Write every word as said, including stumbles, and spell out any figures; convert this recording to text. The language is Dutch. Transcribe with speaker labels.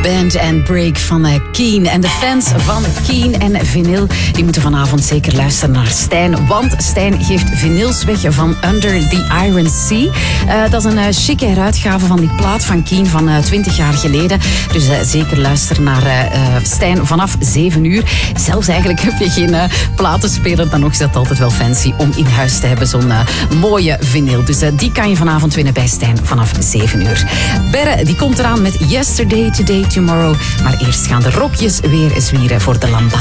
Speaker 1: Bend and Break van uh, Keen. En de fans van Keen en vinyl die moeten vanavond zeker luisteren naar Stijn. Want Stijn geeft vinyls weg van Under the Iron Sea. Uh, dat is een uh, chique heruitgave van die plaat van Keen van uh, twintig jaar geleden. Dus uh, zeker luisteren naar uh, Stijn vanaf zeven uur. Zelfs eigenlijk heb je geen uh, platenspeler, dan nog is dat altijd wel fancy om in huis te hebben zo'n uh, mooie vinyl. Dus uh, die kan je vanavond winnen bij Stijn vanaf zeven uur. Berre, die komt eraan met Yesterday, Today, Tomorrow. Maar eerst gaan de rokjes weer zwieren voor de lambada.